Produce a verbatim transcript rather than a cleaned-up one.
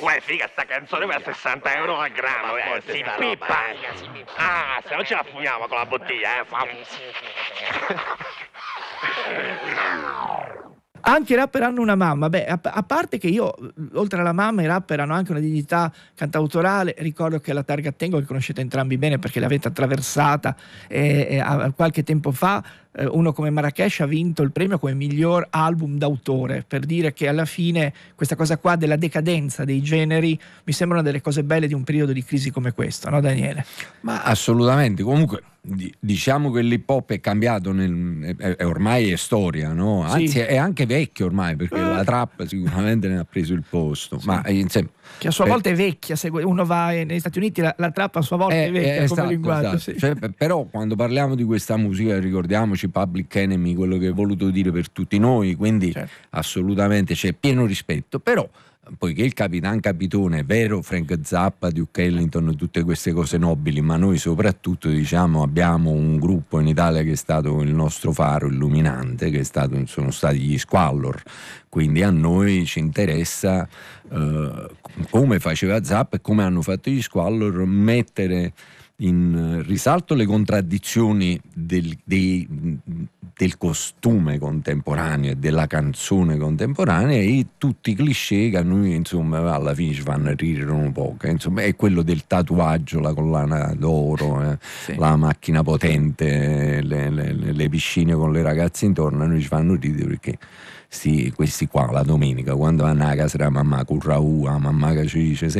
Uè, figa, sta canzone per sessanta euro al grammo, eh, si pippa. Ah, se non ce la fumiamo con la bottiglia, eh. Anche i rapper hanno una mamma. Beh, a, a parte che io, oltre alla mamma, i rapper hanno anche una dignità cantautorale. Ricordo che la targa Tengo, che conoscete entrambi bene perché l'avete attraversata eh, eh, a, qualche tempo fa, eh, uno come Marrakesh ha vinto il premio come miglior album d'autore, per dire che alla fine questa cosa qua della decadenza dei generi mi sembra una delle cose belle di un periodo di crisi come questo, no Daniele? Ma assolutamente. Comunque diciamo che l'hip hop è cambiato nel, è, è ormai è storia, no? Anzi sì. È anche vecchio ormai, perché eh. la trap sicuramente ne ha preso il posto, sì. ma insieme, che a sua volta è vecchia. Se uno va negli Stati Uniti, la, la trap a sua volta è, è vecchia è, come esatto, linguaggio esatto. sì. Cioè, però quando parliamo di questa musica ricordiamoci Public Enemy, quello che è voluto dire per tutti noi, quindi certo. assolutamente c'è pieno rispetto. Però poiché il Capitan Capitone è vero, Frank Zappa, Duke Ellington, tutte queste cose nobili, ma noi soprattutto diciamo abbiamo un gruppo in Italia che è stato il nostro faro illuminante, che è stato, sono stati gli Squallor, quindi a noi ci interessa eh, come faceva Zappa e come hanno fatto gli Squallor mettere in risalto le contraddizioni del, dei, del costume contemporaneo e della canzone contemporanea e tutti i cliché che a noi insomma alla fine ci fanno ridere un po', insomma è quello del tatuaggio, la collana d'oro, eh, sì. la macchina potente, le, le, le piscine con le ragazze intorno, a noi ci fanno ridere perché sì, questi qua la domenica quando vanno a casa della mamma con Raù, la mamma che ci dice